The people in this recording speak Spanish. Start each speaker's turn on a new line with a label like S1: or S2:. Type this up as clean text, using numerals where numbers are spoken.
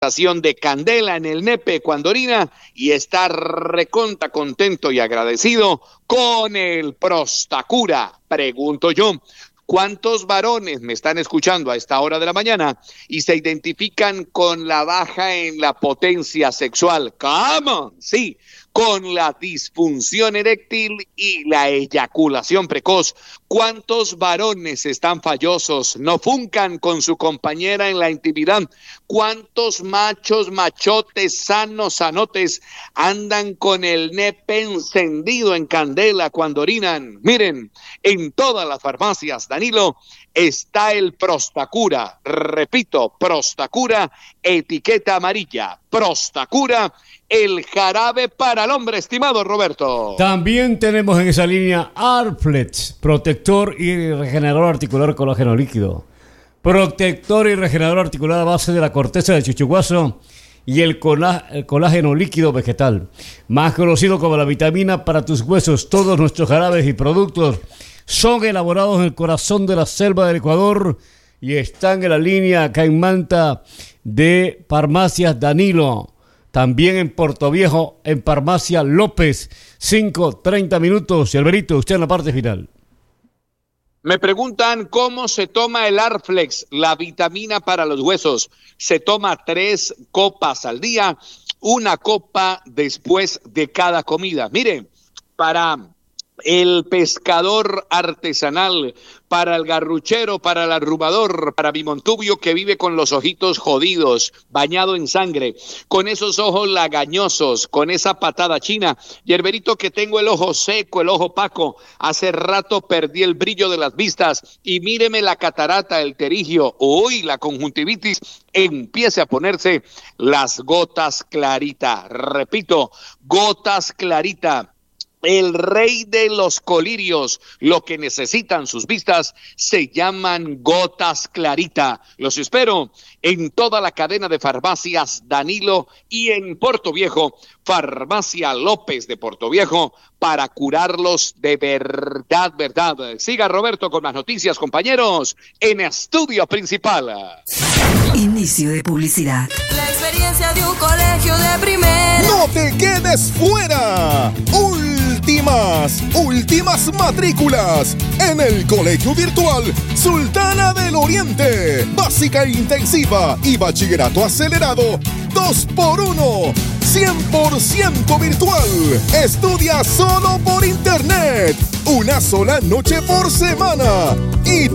S1: de Candela en el nepe cuando orina y está recontra contento y agradecido con el Prostacura. Pregunto yo, ¿cuántos varones me están escuchando a esta hora de la mañana y se identifican con la baja en la potencia sexual? Come on, sí, con la disfunción eréctil y la eyaculación precoz. ¿Cuántos varones están fallosos, no funcan con su compañera en la intimidad? ¿Cuántos machos, machotes, sanotes andan con el nepe encendido en candela cuando orinan? Miren, en todas las farmacias, Danilo, está el Prostacura. Repito, Prostacura, etiqueta amarilla. Prostacura, el jarabe para el hombre, estimado Roberto.
S2: También tenemos en esa línea Arflex, protector y regenerador articular colágeno líquido. Protector y regenerador articular a base de la corteza del chuchuguazo y el colágeno líquido vegetal, más conocido como la vitamina para tus huesos. Todos nuestros jarabes y productos son elaborados en el corazón de la selva del Ecuador y están en la línea acá en Manta de Farmacias Danilo. También en Portoviejo, en Farmacia López, 5:30 minutos. Y Alberito, usted en la parte final.
S1: Me preguntan cómo se toma el Arflex, la vitamina para los huesos. Se toma 3 copas al día, 1 copa después de cada comida. Mire, para el pescador artesanal, para el garruchero, para el arrumador, para mi Montubio que vive con los ojitos jodidos, bañado en sangre, con esos ojos lagañosos, con esa patada china, y Herberito que tengo el ojo seco, el ojo opaco, hace rato perdí el brillo de las vistas, y míreme la catarata, el terigio, uy, la conjuntivitis, empiece a ponerse las gotas Clarita. Repito, gotas Clarita. El rey de los colirios, lo que necesitan sus vistas, se llaman gotas Clarita. Los espero en toda la cadena de farmacias Danilo y en Portoviejo, Farmacia López de Portoviejo, para curarlos de verdad, verdad. Siga Roberto con más noticias, compañeros, en Estudio Principal.
S3: Inicio de publicidad.
S4: La experiencia de un colegio de primera.
S5: ¡No te quedes fuera! Últimas matrículas en el Colegio Virtual Sultana del Oriente. Básica intensiva y bachillerato acelerado 2x1. 100% virtual. Estudia solo por internet. Una sola noche por semana. Y